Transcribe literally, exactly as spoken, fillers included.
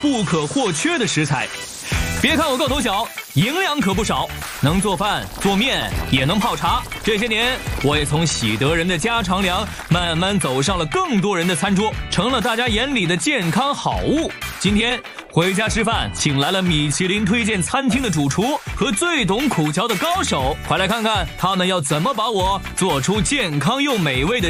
不可或缺的食材。别看我个头小，营养可不少，能做饭做面，也能泡茶。这些年，我也从喜得人的家常粮慢慢走上了更多人的餐桌，成了大家眼里的健康好物。今天回家吃饭，请来了米其林推荐餐厅的主厨和最懂苦荞的高手，快来看看他们要怎么把我做出健康又美味的